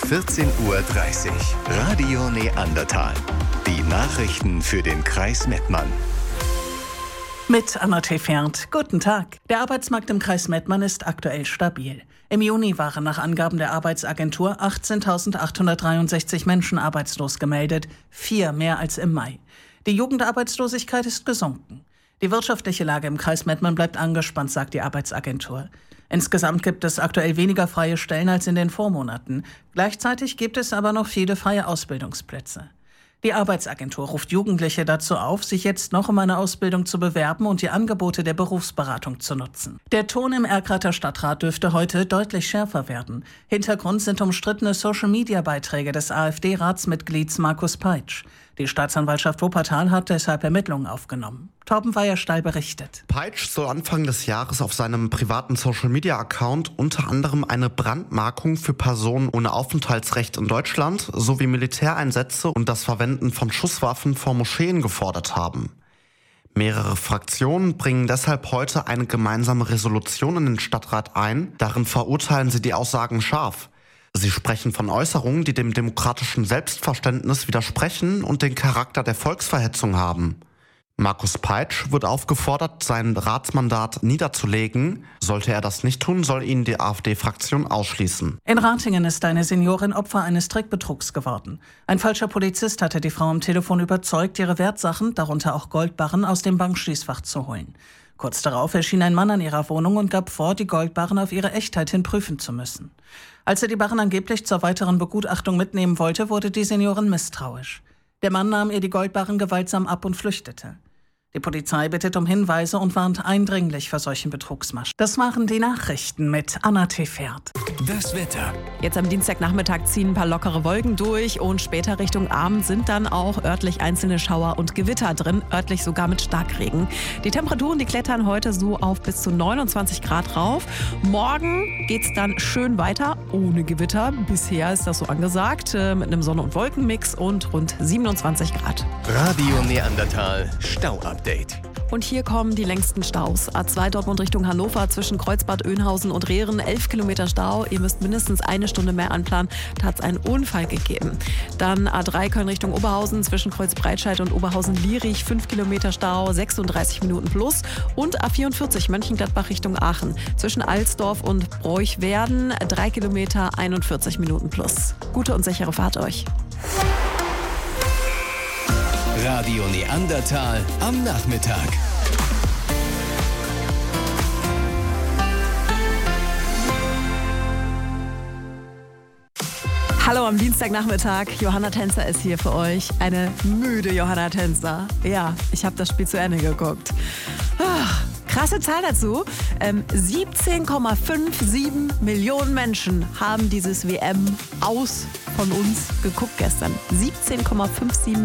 14:30 Uhr. Radio Neandertal. Die Nachrichten für den Kreis Mettmann. Mit Anna Tefert. Guten Tag. Der Arbeitsmarkt im Kreis Mettmann ist aktuell stabil. Im Juni waren nach Angaben der Arbeitsagentur 18.863 Menschen arbeitslos gemeldet, 4 mehr als im Mai. Die Jugendarbeitslosigkeit ist gesunken. Die wirtschaftliche Lage im Kreis Mettmann bleibt angespannt, sagt die Arbeitsagentur. Insgesamt gibt es aktuell weniger freie Stellen als in den Vormonaten. Gleichzeitig gibt es aber noch viele freie Ausbildungsplätze. Die Arbeitsagentur ruft Jugendliche dazu auf, sich jetzt noch um eine Ausbildung zu bewerben und die Angebote der Berufsberatung zu nutzen. Der Ton im Erkrater Stadtrat dürfte heute deutlich schärfer werden. Hintergrund sind umstrittene Social-Media-Beiträge des AfD-Ratsmitglieds Markus Peitsch. Die Staatsanwaltschaft Wuppertal hat deshalb Ermittlungen aufgenommen. Torben Weierstahl berichtet. Peitsch soll Anfang des Jahres auf seinem privaten Social-Media-Account unter anderem eine Brandmarkung für Personen ohne Aufenthaltsrecht in Deutschland sowie Militäreinsätze und das Verwenden von Schusswaffen vor Moscheen gefordert haben. Mehrere Fraktionen bringen deshalb heute eine gemeinsame Resolution in den Stadtrat ein. Darin verurteilen sie die Aussagen scharf. Sie sprechen von Äußerungen, die dem demokratischen Selbstverständnis widersprechen und den Charakter der Volksverhetzung haben. Markus Peitsch wird aufgefordert, sein Ratsmandat niederzulegen. Sollte er das nicht tun, soll ihn die AfD-Fraktion ausschließen. In Ratingen ist eine Seniorin Opfer eines Trickbetrugs geworden. Ein falscher Polizist hatte die Frau am Telefon überzeugt, ihre Wertsachen, darunter auch Goldbarren, aus dem Bankschließfach zu holen. Kurz darauf erschien ein Mann an ihrer Wohnung und gab vor, die Goldbarren auf ihre Echtheit hin prüfen zu müssen. Als er die Barren angeblich zur weiteren Begutachtung mitnehmen wollte, wurde die Seniorin misstrauisch. Der Mann nahm ihr die Goldbarren gewaltsam ab und flüchtete. Die Polizei bittet um Hinweise und warnt eindringlich vor solchen Betrugsmaschen. Das waren die Nachrichten mit Anna Tefert. Das Wetter. Jetzt am Dienstagnachmittag ziehen ein paar lockere Wolken durch und später Richtung Abend sind dann auch örtlich einzelne Schauer und Gewitter drin, örtlich sogar mit Starkregen. Die Temperaturen, die klettern heute so auf bis zu 29 Grad rauf. Morgen geht's dann schön weiter, ohne Gewitter. Bisher ist das so angesagt, mit einem Sonne- und Wolkenmix und rund 27 Grad. Radio Neandertal Stauupdate. Und hier kommen die längsten Staus. A2 Dortmund Richtung Hannover zwischen Kreuzbad Oeynhausen und Rehren, 11 Kilometer Stau. Ihr müsst mindestens eine Stunde mehr anplanen. Da hat es einen Unfall gegeben. Dann A3 Köln Richtung Oberhausen zwischen Kreuzbreitscheid und Oberhausen-Lierich, 5 Kilometer Stau, 36 Minuten plus. Und A44 Mönchengladbach Richtung Aachen zwischen Alsdorf und Broich-Werden, 3 Kilometer, 41 Minuten plus. Gute und sichere Fahrt euch. Radio Neandertal am Nachmittag. Hallo am Dienstagnachmittag, Johanna Tänzer ist hier für euch. Eine müde Johanna Tänzer. Ja, ich habe das Spiel zu Ende geguckt. Krasse Zahl dazu. 17,57 Millionen Menschen haben dieses WM aus von uns geguckt gestern. 17,57